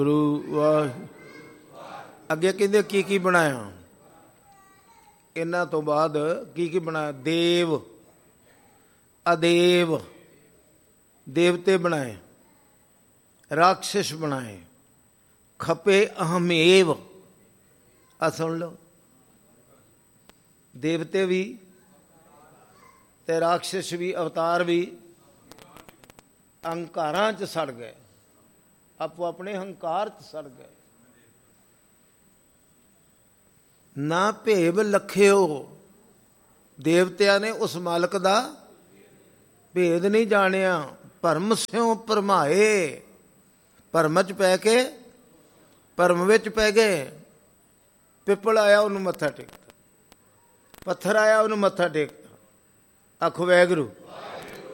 ਗੁਰੂ ਵਾਹਿਗੁਰੂ। ਅੱਗੇ ਕਹਿੰਦੇ ਕੀ ਕੀ ਬਣਾਇਆ, ਇਹਨਾਂ ਤੋਂ ਬਾਅਦ ਕੀ ਕੀ ਬਣਾਇਆ? ਦੇਵ ਅਦੇਵ, ਦੇਵਤੇ ਬਣਾਏ, ਰਾਖਸ਼ ਬਣਾਏ, ਖਪੇ ਅਹਮੇਵ। ਆ ਸੁਣ ਲਓ, ਦੇਵਤੇ ਵੀ ਤੇ ਰਾਖਸ਼ ਵੀ, ਅਵਤਾਰ ਵੀ ਅਹੰਕਾਰਾਂ 'ਚ ਸੜ ਗਏ, ਆਪੋ ਆਪਣੇ ਹੰਕਾਰ 'ਚ ਸੜ ਗਏ। ਨਾ ਭੇਵ ਲਖਿਓ, ਦੇਵਤਿਆਂ ਨੇ ਉਸ ਮਾਲਕ ਦਾ ਭੇਦ ਨਹੀਂ ਜਾਣਿਆ। ਭਰਮ ਸਿਉ ਭਰਮਾਏ, ਭਰਮ 'ਚ ਪੈ ਕੇ ਭਰਮ ਵਿੱਚ ਪੈ ਗਏ। ਪਿੱਪਲ ਆਇਆ ਉਹਨੂੰ ਮੱਥਾ ਟੇਕਤਾ, ਪੱਥਰ ਆਇਆ ਉਹਨੂੰ ਮੱਥਾ ਟੇਕਤਾ। ਆਖੋ ਵਾਹਿਗੁਰੂ।